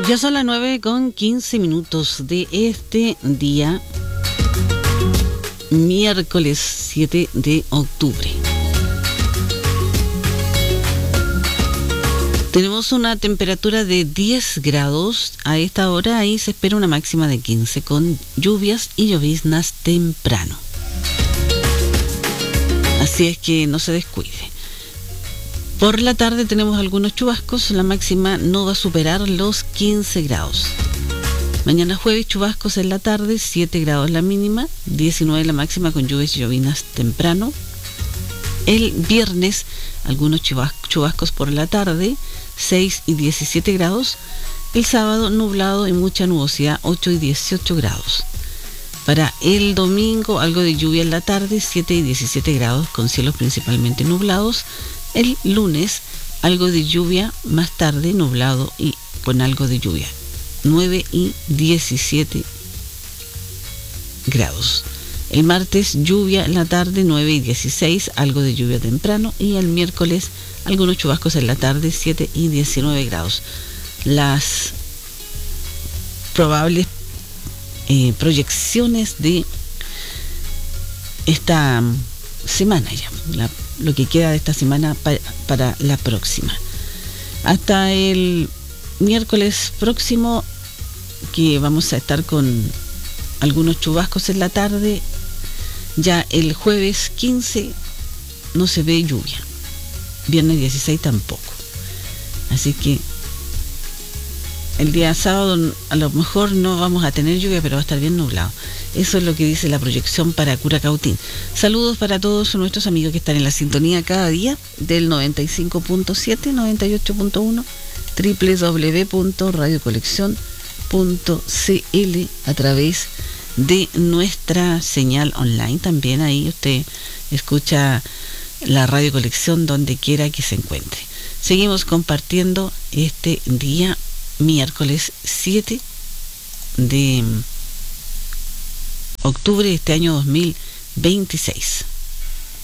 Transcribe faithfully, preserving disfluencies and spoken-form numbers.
Ya son las nueve con quince minutos de este día, miércoles siete de octubre. Tenemos una temperatura de diez grados a esta hora y se espera una máxima de quince con lluvias y lloviznas temprano. Así es que no se descuide. Por la tarde tenemos algunos chubascos, la máxima no va a superar los quince grados. Mañana jueves chubascos en la tarde, siete grados la mínima, diecinueve la máxima con lluvias y lloviznas temprano. El viernes algunos chubascos por la tarde, seis y diecisiete grados. El sábado nublado y mucha nubosidad, ocho y dieciocho grados. Para el domingo algo de lluvia en la tarde, siete y diecisiete grados con cielos principalmente nublados. El lunes, algo de lluvia, más tarde nublado y con algo de lluvia, nueve y diecisiete grados. El martes, lluvia en la tarde, nueve y dieciséis, algo de lluvia temprano. Y el miércoles, algunos chubascos en la tarde, siete y diecinueve grados. Las probables eh, proyecciones de esta semana ya, la lo que queda de esta semana pa- para la próxima. Hasta el miércoles próximo, que vamos a estar con algunos chubascos en la tarde. Ya el jueves quince no se ve lluvia. Viernes dieciséis tampoco. Así que el día sábado a lo mejor no vamos a tener lluvia, pero va a estar bien nublado. Eso es lo que dice la proyección para Curacautín. Saludos para todos nuestros amigos que están en la sintonía cada día del noventa y cinco punto siete, noventa y ocho punto uno, doble u doble u doble u punto radio colección punto c l a través de nuestra señal online. También ahí usted escucha la Radio Colección donde quiera que se encuentre. Seguimos compartiendo este día miércoles siete de octubre de este año dos mil veintiséis.